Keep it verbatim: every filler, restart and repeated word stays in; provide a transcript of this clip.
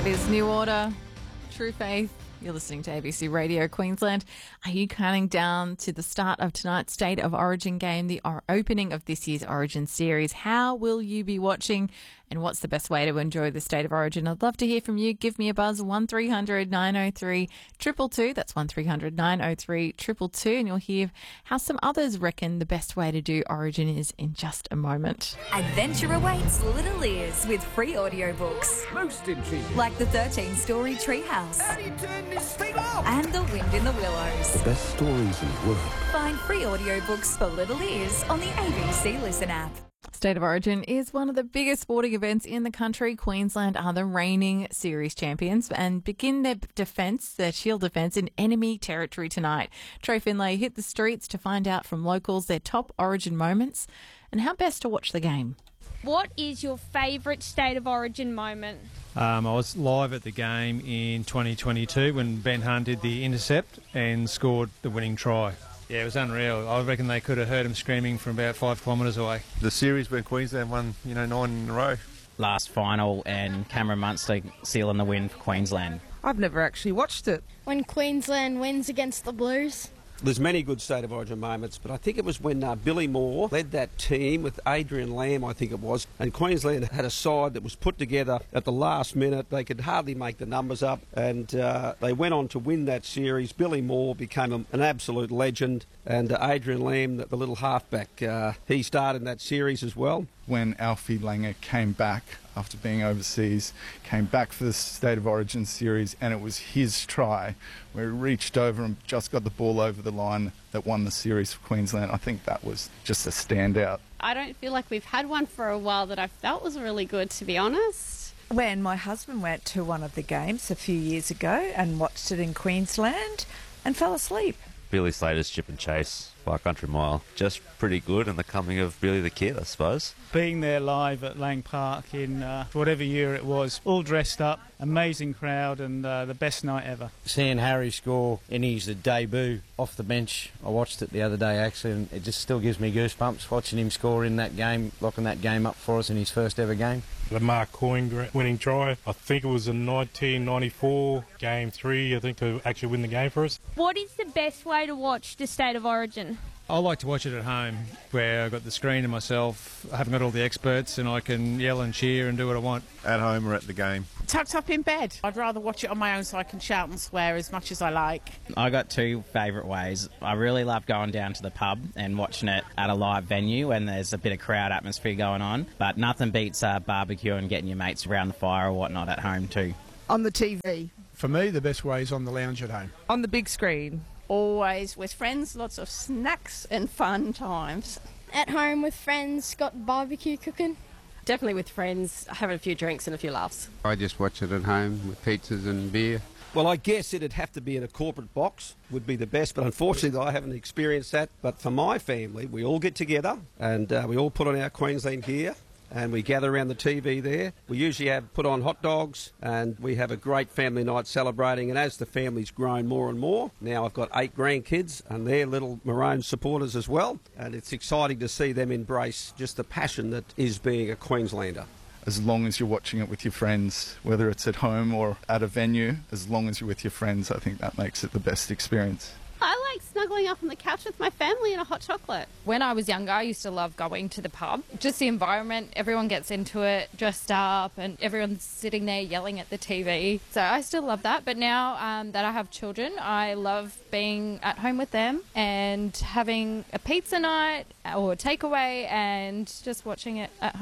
That is New Order, True Faith. You're listening to A B C Radio Queensland. Are you counting down to the start of tonight's State of Origin game, the opening of this year's Origin series? How will you be watching, and what's the best way to enjoy the State of Origin? I'd love to hear from you. Give me a buzz, one three hundred nine oh three two two two. That's one three hundred nine oh three two two two, and you'll hear how some others reckon the best way to do Origin is in just a moment. Adventure awaits little ears with free audiobooks. Most intriguing. Like the thirteen-story Treehouse. How do you turn this thing off? And The Wind in the Willows. The best stories in the world. Find free audiobooks for little ears on the A B C Listen app. State of Origin is one of the biggest sporting events in the country. Queensland are the reigning series champions and begin their defence, their shield defence, in enemy territory tonight. Trey Finlay hit the streets to find out from locals their top Origin moments and how best to watch the game. What is your favourite State of Origin moment? Um, I was live at the game in twenty twenty-two when Ben Hunt did the intercept and scored the winning try. Yeah, it was unreal. I reckon they could have heard him screaming from about five kilometres away. The series when Queensland won, you know, nine in a row. Last final and Cameron Munster sealing the win for Queensland. I've never actually watched it. When Queensland wins against the Blues. There's many good State of Origin moments, but I think it was when uh, Billy Moore led that team with Adrian Lamb, I think it was, and Queensland had a side that was put together at the last minute. They could hardly make the numbers up, and uh, they went on to win that series. Billy Moore became a, an absolute legend, and uh, Adrian Lamb, the, the little halfback, uh, he started in that series as well. When Alfie Langer came back after being overseas, came back for the State of Origin series, and it was his try where he reached over and just got the ball over the line that won the series for Queensland. I think that was just a standout. I don't feel like we've had one for a while that I felt was really good, to be honest. When my husband went to one of the games a few years ago and watched it in Queensland and fell asleep. Billy Slater's Chip and Chase, Far Country Mile, just pretty good, and the coming of Billy the Kid, I suppose. Being there live at Lang Park in uh, whatever year it was, all dressed up, amazing crowd, and uh, the best night ever. Seeing Harry score in his debut off the bench, I watched it the other day actually, and it just still gives me goosebumps watching him score in that game, locking that game up for us in his first ever game. The Mark Coyne winning try, I think it was in nineteen ninety-four, game three, I think, to actually win the game for us. What is the best way to watch the State of Origin? I like to watch it at home, where I've got the screen and myself. I haven't got all the experts, and I can yell and cheer and do what I want. At home or at the game. Tucked up in bed. I'd rather watch it on my own so I can shout and swear as much as I like. I got two favourite ways. I really love going down to the pub and watching it at a live venue when there's a bit of crowd atmosphere going on, but nothing beats uh, barbecue and getting your mates around the fire or whatnot at home too. On the T V. For me, the best way is on the lounge at home. On the big screen. Always with friends, lots of snacks and fun times. At home with friends, got barbecue cooking. Definitely with friends, having a few drinks and a few laughs. I just watch it at home with pizzas and beer. Well, I guess it'd have to be in a corporate box, would be the best, but unfortunately I haven't experienced that. But for my family, we all get together and uh, we all put on our Queensland gear and we gather around the T V there. We usually have put on hot dogs and we have a great family night celebrating, and as the family's grown more and more, now I've got eight grandkids and they're little Maroon supporters as well, and it's exciting to see them embrace just the passion that is being a Queenslander. As long as you're watching it with your friends, whether it's at home or at a venue, as long as you're with your friends, I think that makes it the best experience. I like snuggling up on the couch with my family and a hot chocolate. When I was younger, I used to love going to the pub. Just the environment, everyone gets into it, dressed up, and everyone's sitting there yelling at the T V. So I still love that. But now um, that I have children, I love being at home with them and having a pizza night or a takeaway and just watching it at home.